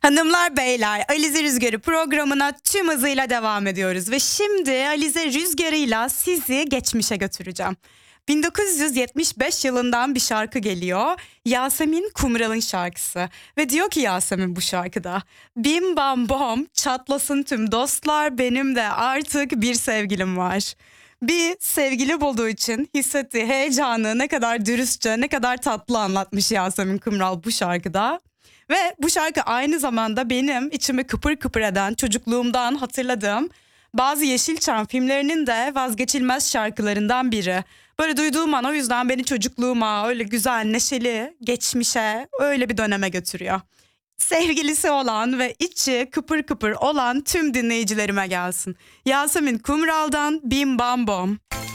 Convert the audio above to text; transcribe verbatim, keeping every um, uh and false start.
Hanımlar beyler, Alize Rüzgarı programına tüm hızıyla devam ediyoruz. Ve şimdi Alize Rüzgarı'yla sizi geçmişe götüreceğim. bin dokuz yüz yetmiş beş yılından bir şarkı geliyor. Yasemin Kumral'ın şarkısı. Ve diyor ki Yasemin bu şarkıda: bim bam bom çatlasın tüm dostlar, benim de artık bir sevgilim var. Bir sevgili bulduğu için hissettiği heyecanı ne kadar dürüstçe, ne kadar tatlı anlatmış Yasemin Kumral bu şarkıda. Ve bu şarkı aynı zamanda benim içimi kıpır kıpır eden, çocukluğumdan hatırladığım bazı Yeşilçam filmlerinin de vazgeçilmez şarkılarından biri. Böyle duyduğum an o yüzden beni çocukluğuma, öyle güzel, neşeli, geçmişe, öyle bir döneme götürüyor. Sevgilisi olan ve içi kıpır kıpır olan tüm dinleyicilerime gelsin. Yasemin Kumral'dan Bim Bam Bom.